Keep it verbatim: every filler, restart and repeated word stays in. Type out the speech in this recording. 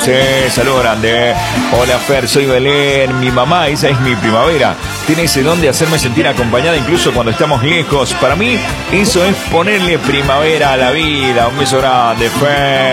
Sí, saludo grande. Hola Fer, soy Belén. Mi mamá, esa es mi primavera. Tiene ese don de hacerme sentir acompañada incluso cuando estamos lejos. Para mí, eso es ponerle primavera a la vida. Un beso grande, Fer.